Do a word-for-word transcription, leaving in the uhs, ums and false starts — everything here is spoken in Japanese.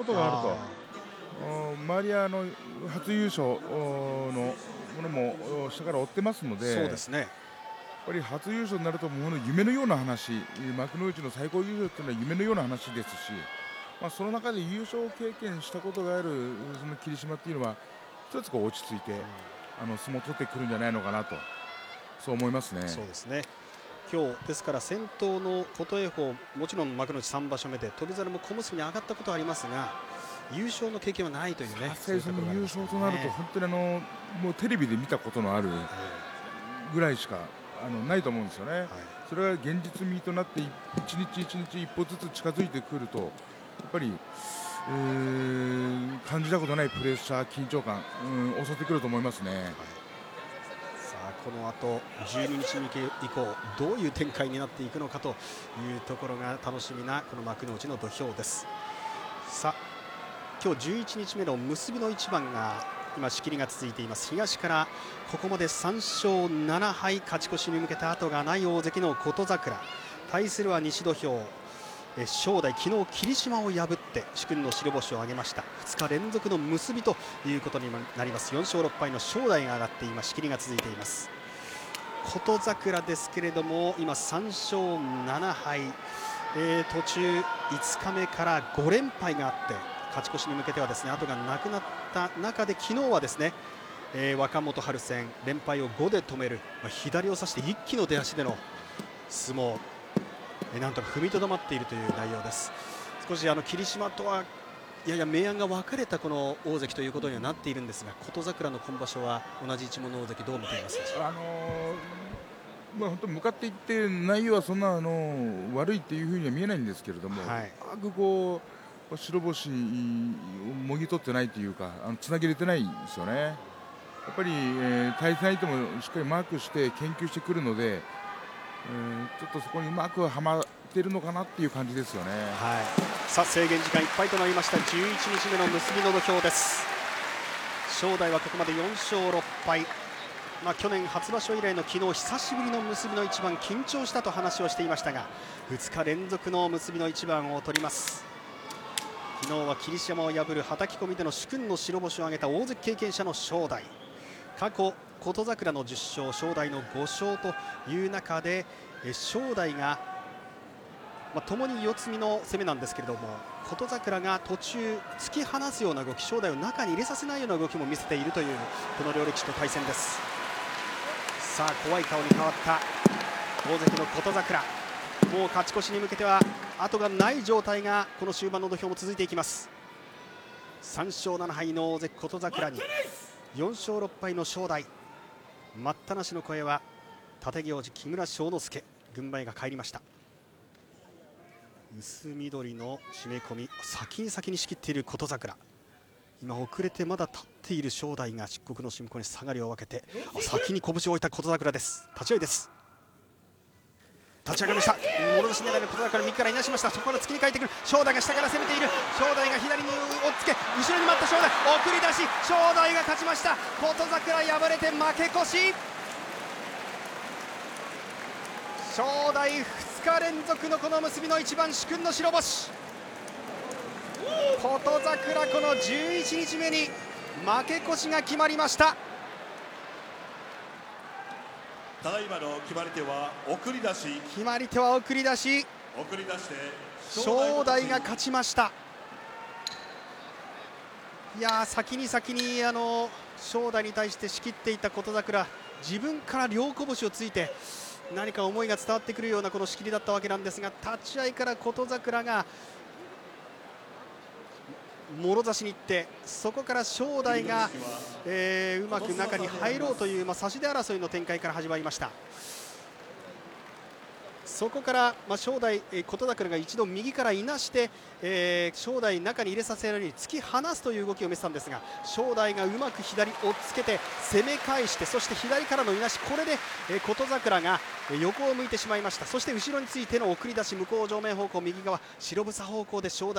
ことがあると。周りはあの初優勝のものも下から追ってますので、 そうですね、 やっぱり初優勝になるともう夢のような話、幕内の最高優勝というのは夢のような話ですし、まあ、その中で優勝経験したことがあるその霧島っていうのは一つこう落ち着いて、うん、あの相撲を取ってくるんじゃないのかなと、そう思いますね。 そうですね。今日ですから先頭の琴恵光、もちろん幕内さんばしょめで翔猿も小結に上がったことはありますが、優勝の経験はないというね。 その優勝となると本当にあのもうテレビで見たことのあるぐらいしかあのないと思うんですよね、はい、それが現実味となって一日一日一歩ずつ近づいてくるとやっぱり、えー、感じたことないプレッシャー緊張感、うん、襲ってくると思いますね、はい、さあこの後じゅうににち以降どういう展開になっていくのかというところが楽しみなこの幕内の土俵です。さあ今日じゅういちにちめの結びの一番が今仕切りが続いています。東からここまでさんしょうななはい勝ち越しに向けた後がない大関の琴櫻、対するは西土俵え正代、昨日霧島を破って殊勲の白星を挙げました。ふつか連続の結びということになります。よんしょうろっぱいの正代が上がって今仕切りが続いています。琴櫻ですけれども今さんしょうななはい、えー、途中いつかめからごれんぱいがあって勝ち越しに向けてはですね後がなくなった中で昨日はですね、えー、若元春戦連敗をごで止める、まあ、左を差して一気の出足での相撲、えー、なんとか踏みとどまっているという内容です。少しあの霧島とはやや明暗が分かれたこの大関ということにはなっているんですが、琴櫻の今場所は同じ一門の大関どう見ていますでしょうか。 あのーまあ、本当に向かっていって内容はそんなあの悪いっていうふうには見えないんですけれども、はい、あくこう白星をもぎ取ってないというかあのつなげれてないですよね。やっぱり、えー、対戦相手もしっかりマークして研究してくるので、えー、ちょっとそこにうまくはまっているのかなっていう感じですよね。 はい、さあ制限時間いっぱいとなりましたじゅういちにちめの結びの土俵です。正代はここまでよんしょうろっぱい、まあ、去年初場所以来の昨日久しぶりの結びの一番緊張したと話をしていましたがふつか連続の結びの一番を取ります。昨日は霧島を破るはたき込みでの殊勲の白星を挙げた大関経験者の正代、過去琴櫻のじゅっしょう正代のごしょうという中で正代が、まあ、共に四つ身の攻めなんですけれども琴櫻が途中突き放すような動き、正代を中に入れさせないような動きも見せているというこの両力士と対戦です。さあ怖い顔に変わった大関の琴櫻、もう勝ち越しに向けては後がない状態がこの終盤の土俵も続いていきます。さんしょうななはいの大関琴櫻によんしょうろっぱいの正代、待ったなしの声は立行司木村庄之助、軍配が返りました。薄緑の締め込み、先に先に仕切っている琴櫻、今遅れてまだ立っている正代が漆黒の締め込みに下がりを分けて先に拳を置いた琴櫻です。立ち合いです。立ち上がりました。もろ差し狙いの琴櫻右からいなしました。そこから突きに変えてくる正代が下から攻めている。正代が左に押っつけ後ろに待った正代送り出し、正代が勝ちました。琴櫻敗れて負け越し。正代ふつか連続のこの結びの一番殊勲の白星。琴櫻このじゅういちにちめに負け越しが決まりました。 ただいまの決まり手は送り出し。 決まり手は送り出し。 送り出して正代が勝ちました。いやー先に先にあの正代に対して仕切っていた琴櫻、自分から両拳をついて何か思いが伝わってくるようなこの仕切りだったわけなんですが、立ち合いから琴櫻がもろ差しにいってそこから正代が、えー、うまく中に入ろうという、まあ、差し手争いの展開から始まりました。そこから、まあ、正代、えー、琴櫻が一度右からいなして、えー、正代中に入れさせるように突き放すという動きを見せたんですが、正代がうまく左押っつけて攻め返して、そして左からのいなし、これで、えー、琴櫻が横を向いてしまいました。そして後ろについての送り出し、向こう正面方向右側白房方向で正代